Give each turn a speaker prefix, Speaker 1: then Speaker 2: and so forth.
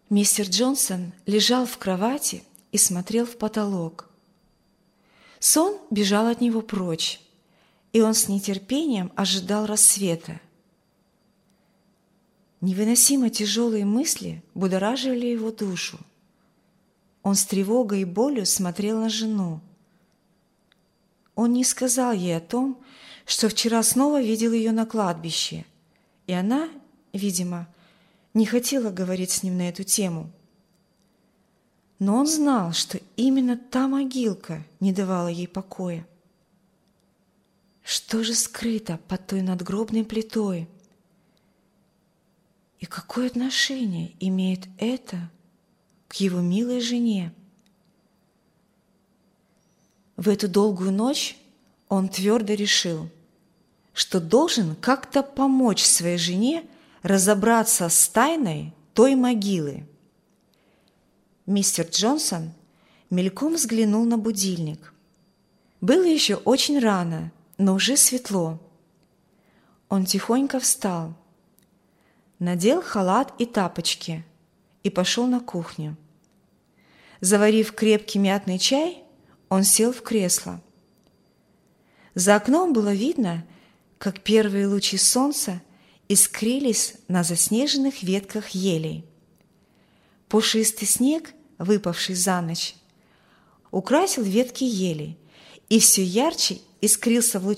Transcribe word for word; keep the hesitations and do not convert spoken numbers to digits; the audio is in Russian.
Speaker 1: Мистер Джонсон лежал в кровати и смотрел в потолок. Сон бежал от него прочь, и он с нетерпением ожидал рассвета. Невыносимо тяжелые мысли будоражили его душу. Он с тревогой и болью смотрел на жену. Он не сказал ей о том, что вчера снова видел ее на кладбище, и она, видимо, не хотела говорить с ним на эту тему. Но он знал, что именно та могилка не давала ей покоя. Что же скрыто под той надгробной плитой? И какое отношение имеет это к его милой жене? В эту долгую ночь он твердо решил, что должен как-то помочь своей жене разобраться с тайной той могилы. Мистер Джонсон мельком взглянул на будильник. Было еще очень рано, но уже светло. Он тихонько встал, надел халат и тапочки и пошел на кухню. Заварив крепкий мятный чай, он сел в кресло. За окном было видно, как первые лучи солнца искрились на заснеженных ветках елей. Пушистый снег, выпавший за ночь, украсил ветки елей и все ярче искрился в лучах